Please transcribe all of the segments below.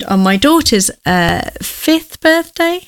on my daughter's sixth birthday,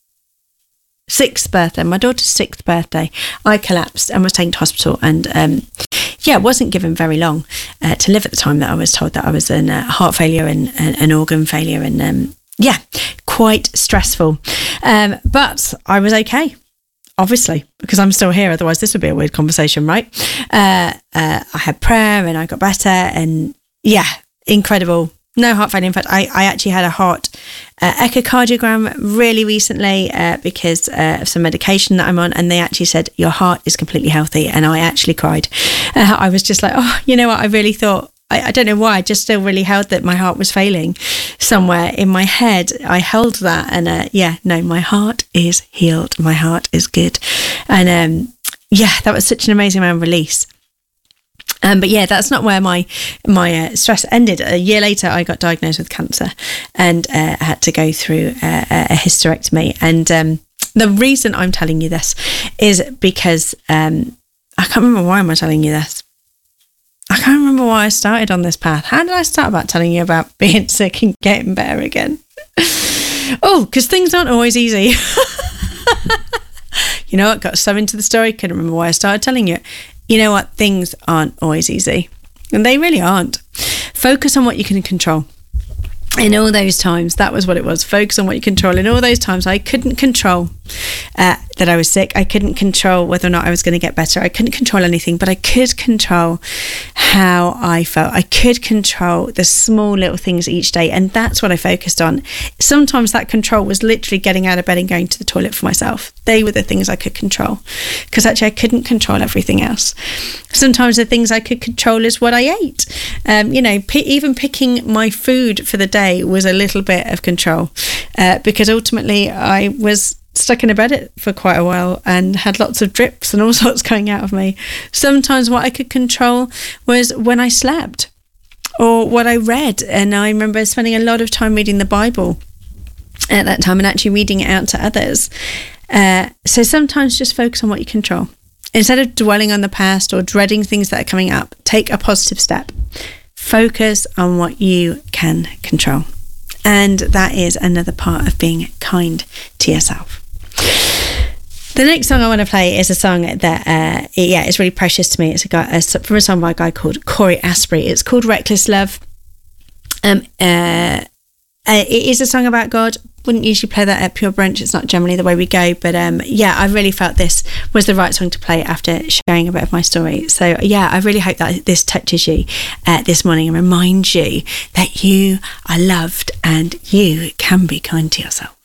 my daughter's 6th birthday, I collapsed and was taken to hospital, and wasn't given very long to live at the time that I was told that I was in heart failure and an organ failure, and quite stressful. But I was okay, obviously, because I'm still here. Otherwise, this would be a weird conversation, right? I had prayer and I got better, and incredible. No heart failure. In fact, I actually had a heart echocardiogram really recently because of some medication that I'm on, and they actually said your heart is completely healthy, and I actually cried. I was just like, oh, you know what? I really thought, I don't know why, I just still really held that my heart was failing somewhere in my head. I held that, and my heart is healed. My heart is good, and that was such an amazing amount of release. But that's not where my stress ended. A year later, I got diagnosed with cancer and had to go through a hysterectomy. And the reason I'm telling you this is because I can't remember why am I telling you this. I can't remember why I started on this path. How did I start about telling you about being sick and getting better again? Oh, because things aren't always easy. You know what? Got so into the story, couldn't remember why I started telling you it. You know what? Things aren't always easy. And they really aren't. Focus on what you can control. In all those times, that was what it was. Focus on what you control. In all those times, I couldn't control that I was sick. I couldn't control whether or not I was going to get better. I couldn't control anything, but I could control how I felt. I could control the small little things each day, and that's what I focused on. Sometimes that control was literally getting out of bed and going to the toilet for myself. They were the things I could control, because actually I couldn't control everything else. Sometimes the things I could control is what I ate. Even picking my food for the day was a little bit of control, because ultimately I was stuck in a bed for quite a while and had lots of drips and all sorts going out of me. Sometimes what I could control was when I slept or what I read. And I remember spending a lot of time reading the Bible at that time and actually reading it out to others. So sometimes just focus on what you control. Instead of dwelling on the past or dreading things that are coming up, take a positive step. Focus on what you can control. And that is another part of being kind to yourself. The next song I want to play is a song that is really precious to me. It's from a song by a guy called Corey Asbury. It's called Reckless Love. It is a song about God. Wouldn't usually play that at Pure Brunch. It's not generally the way we go, but I really felt this was the right song to play after sharing a bit of my story. So I really hope that this touches you this morning and reminds you that you are loved and you can be kind to yourself.